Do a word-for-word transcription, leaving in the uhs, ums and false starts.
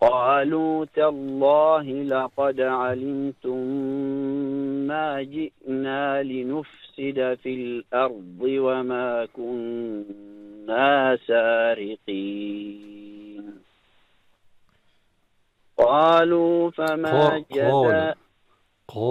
قالوا تالله لقد علمتم ما جئنا لنفسد في الأرض وما كنا سارقين. قالوا فما قالوا جزاء